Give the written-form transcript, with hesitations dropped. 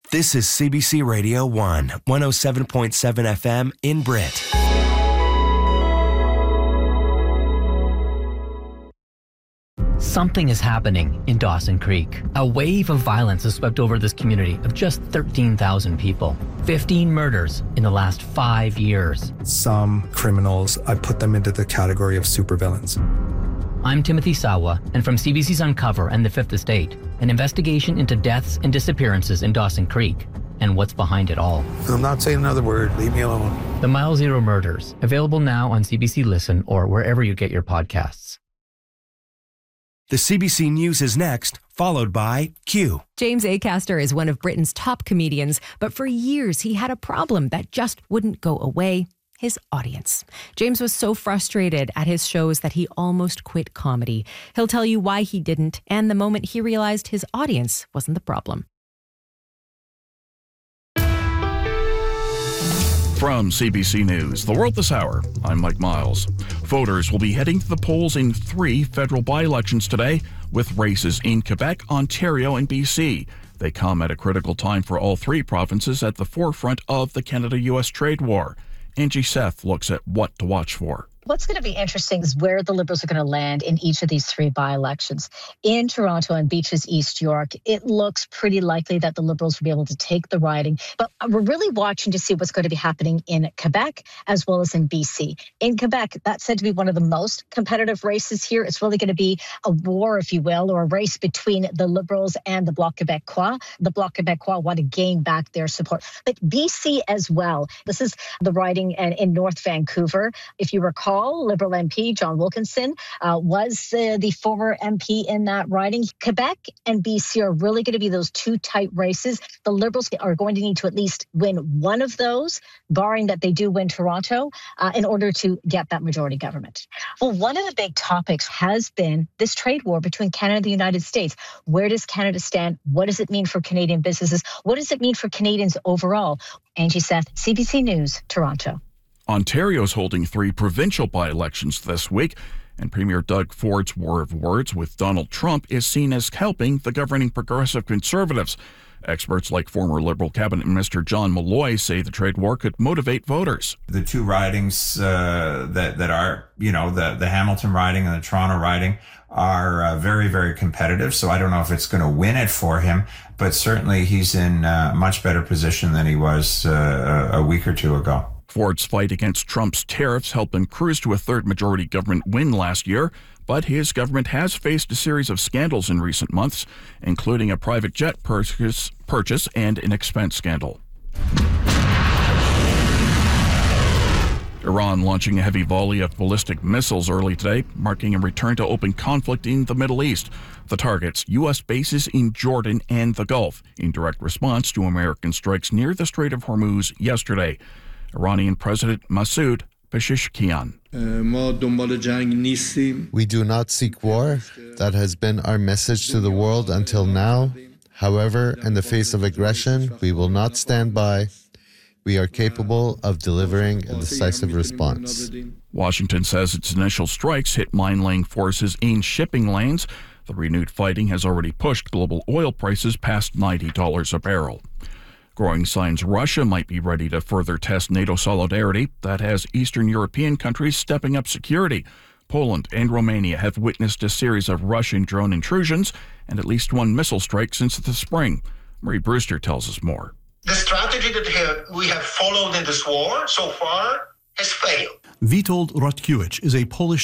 This is CBC Radio 1, 107.7 FM in Brit. Something is happening in Dawson Creek. A wave of violence has swept over this community of just 13,000 people. 15 murders in the last 5 years. Some criminals, I put them into the category of supervillains. I'm Timothy Sawa, and from CBC's Uncover and The Fifth Estate, an investigation into deaths and disappearances in Dawson Creek and what's behind it all. I'm not saying another word. Leave me alone. The Mile Zero Murders, available now on CBC Listen or wherever you get your podcasts. The CBC News is next, followed by Q. James Acaster is one of Britain's top comedians, but for years he had a problem that just wouldn't go away: his audience. James was so frustrated at his shows that he almost quit comedy. He'll tell you why he didn't and the moment he realized his audience wasn't the problem. From CBC News, The World This Hour, I'm Mike Miles. Voters will be heading to the polls in 3 federal by-elections today, with races in Quebec, Ontario, and BC. They come at a critical time for all 3 provinces at the forefront of the Canada-US trade war. Angie Seth looks at what to watch for. What's going to be interesting is where the Liberals are going to land in each of these 3 by-elections. In Toronto and Beaches East York, it looks pretty likely that the Liberals will be able to take the riding. But we're really watching to see what's going to be happening in Quebec as well as in BC. In Quebec, that's said to be one of the most competitive races here. It's really going to be a war, if you will, or a race between the Liberals and the Bloc Québécois. The Bloc Québécois want to gain back their support. But BC as well. This is the riding in North Vancouver. If you recall, Liberal MP John Wilkinson was the former MP in that riding. Quebec and BC are really going to be those 2 tight races. The Liberals are going to need to at least win one of those, barring that they do win Toronto, in order to get that majority government. Well, one of the big topics has been this trade war between Canada and the United States. Where does Canada stand? What does it mean for Canadian businesses? What does it mean for Canadians overall? Angie Seth, CBC News, Toronto. Ontario's holding 3 provincial by-elections this week, and Premier Doug Ford's war of words with Donald Trump is seen as helping the governing Progressive Conservatives. Experts like former Liberal Cabinet Minister John Malloy say the trade war could motivate voters. The 2 ridings that are, the Hamilton riding and the Toronto riding are very, very competitive. So I don't know if it's going to win it for him, but certainly he's in a much better position than he was a week or 2 ago. Ford's fight against Trump's tariffs helped him cruise to a 3rd majority government win last year, but his government has faced a series of scandals in recent months, including a private jet purchase and an expense scandal. Iran launching a heavy volley of ballistic missiles early today, marking a return to open conflict in the Middle East. The targets, U.S. bases in Jordan and the Gulf, in direct response to American strikes near the Strait of Hormuz yesterday. Iranian President Masoud Pezeshkian. We do not seek war. That has been our message to the world until now. However, in the face of aggression, we will not stand by. We are capable of delivering a decisive response. Washington says its initial strikes hit mine-laying forces in shipping lanes. The renewed fighting has already pushed global oil prices past $90 a barrel. Growing signs Russia might be ready to further test NATO solidarity. That has Eastern European countries stepping up security. Poland and Romania have witnessed a series of Russian drone intrusions and at least 1 missile strike since the spring. Marie Brewster tells us more. The strategy that we have followed in this war so far has failed. Witold Rotkiewicz is a Polish